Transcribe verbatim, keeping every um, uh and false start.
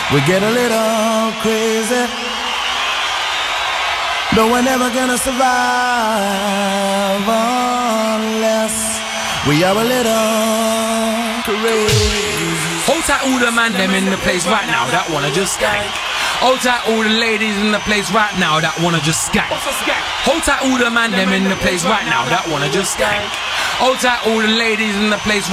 We get a little crazy, but we're never gonna survive unless we are a little crazy. Hold tight all the man them in the place right now that wanna just skank. Hold tight all the ladies in the place right now that wanna just skank. Hold tight all the man them in the place right now that wanna just skank. Hold tight all the ladies in the place